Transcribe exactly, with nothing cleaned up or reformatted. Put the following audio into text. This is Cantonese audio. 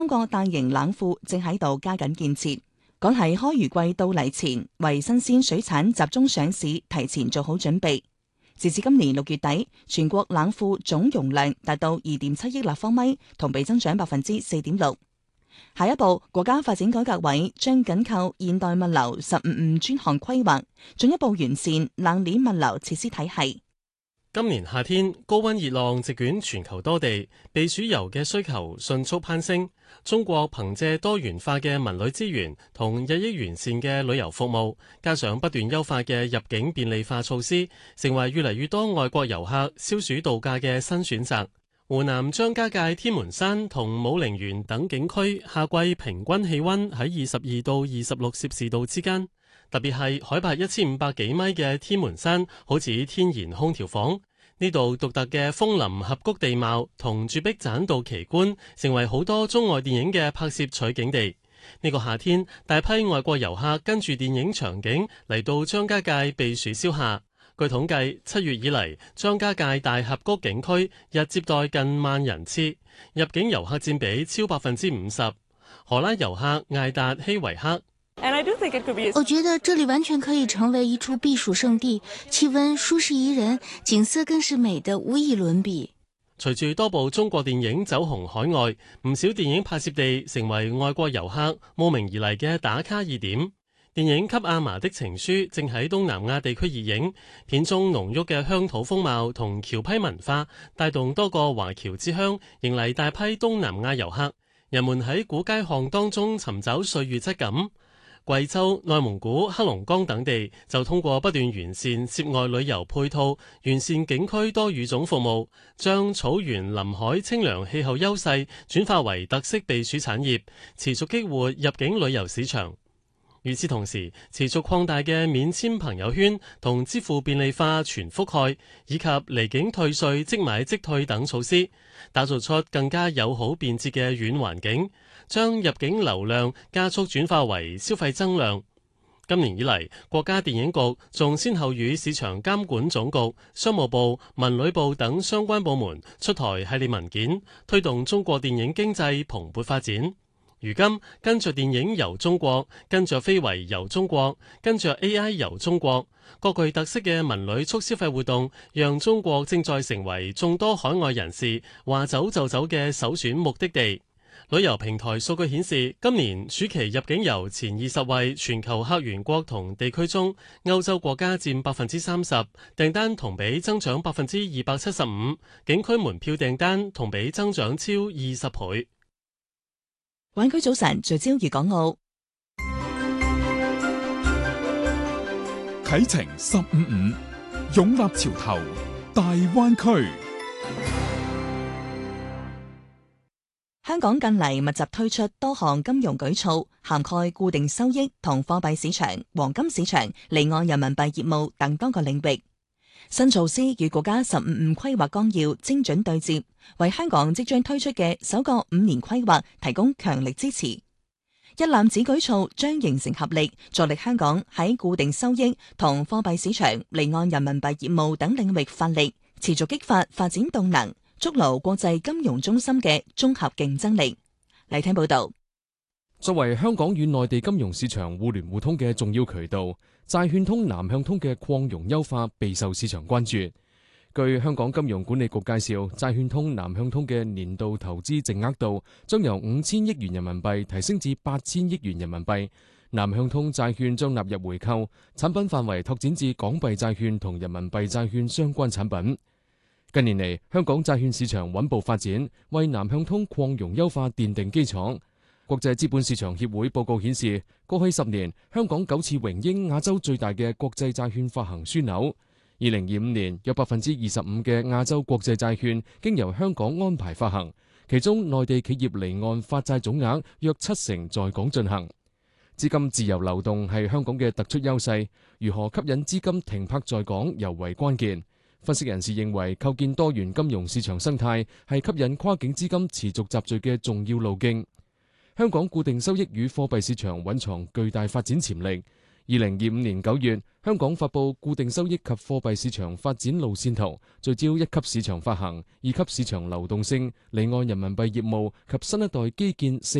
中國大型冷庫正喺度加緊建設，趕喺開漁季到嚟前，為新鮮水產集中上市提前做好準備。截至今年六月底，全國冷庫總容量達到二點七億立方米，同比增長百分之四點六。下一步，國家發展改革委將緊扣現代物流十五五專項規劃，進一步完善冷鏈物流設施體系。 今年夏天，高溫熱浪席捲全球多地，避暑遊嘅需求迅速攀升。中國憑借多元化嘅文旅資源同日益完善嘅旅遊服務，加上不斷優化嘅入境便利化措施，成為越嚟越多外國遊客消暑度假嘅新選擇。湖南張家界天門山同武陵源等景區夏季平均氣溫喺二十二到二十六攝氏度之間，特別係海拔一千五百幾米嘅天門山，好似天然空調房。呢度獨特嘅楓林峽谷地貌同絕壁棧道奇觀，成為好多中外電影嘅拍攝取景地。呢個夏天，大批外國遊客跟住電影場景嚟到張家界避暑消夏。據統計，七月以嚟，張家界大峽谷景區日接待近萬人次，入境遊客佔比超百分之五十。荷蘭遊客艾達希維克。 我覺得這裡完全可以成為一處避暑勝地，氣溫舒適宜人，景色更是美得無以倫比。 隨住多部中國電影走紅海外，唔少電影拍攝地成為外國遊客慕名而嚟嘅打卡熱點。電影《給阿嫲的情書》正喺東南亞地區熱映，片中濃郁嘅鄉土風貌同僑批文化，帶動多個華僑之鄉迎嚟大批東南亞遊客。人們喺古街巷當中尋找歲月質感。貴州、內蒙古、黑龍江等地就通過不斷完善涉外旅遊配套，完善景區多語種服務，將草原臨海清涼氣候優勢轉化為特色避暑產業，持續激活入境旅遊市場。與此同時，持續擴大嘅免簽朋友圈同支付便利化全覆蓋，以及離境退稅即買即退等措施，打造出更加友好便捷嘅軟環境，將入境流量加速轉化為消費增量。今年以嚟，國家電影局仲先後與市場監管總局、商務部、文旅部等相關部門出台系列文件，推動中國電影經濟蓬勃發展。如今跟着電影遊中國，跟着非遺遊中國，跟着 A I 遊中國，各具特色嘅文旅促消費活動，讓中國正在成為眾多海外人士話走就走嘅首選目的地。旅遊平台數據顯示，今年暑期入境遊前二十位全球客源國同地區中，歐洲國家佔百分之三十，訂單同比增長百分之二百七十五，景區門票訂單同比增長超二十倍。 灣區早晨聚焦粵港澳， 啟程十五五，勇立潮頭，大灣區。 香港近嚟密集推出多項金融舉措，涵蓋固定收益同貨幣市場、黃金市場、離岸人民幣業務等多個領域。新措施與國家十五五規劃綱要精準對接，為香港即將推出嘅首個五年規劃提供強力支持。一攬子舉措將形成合力，助力香港喺固定收益同貨幣市場、離岸人民幣業務等領域發力，持續激發發展動能，築牢國際金融中心嘅綜合競爭力。嚟聽報道。 作為香港與內地金融市場互聯互通嘅重要渠道，債券通南向通嘅擴容優化備受市場關注。據香港金融管理局介紹，債券通南向通嘅年度投資淨額度將由五千億元人民幣提升至八千億元人民幣。南向通債券將納入回購，產品範圍拓展至港幣債券同人民幣債券相關產品。近年嚟，香港債券市場穩步發展，為南向通擴容優化奠定基礎。國際資本市場協會報告顯示，過去十年，香港九次榮膺亞洲最大嘅國際債券發行樞紐。二零二五年，有百分之二十五嘅亞洲國際債券經由香港安排發行，其中內地企業離岸發債總額約七成在港進行。資金自由流動係香港嘅突出優勢，如何吸引資金停泊在港尤為關鍵。分析人士認為，構建多元金融市場生態係吸引跨境資金持續集聚嘅重要路徑。香港固定收益與貨幣市場蘊藏巨大發展潛力， 二零二五年九月，香港發布固定收益及貨幣市場發展路線圖，聚焦一級市場發行、二級市場流動性、離岸人民幣業務及新一代基建四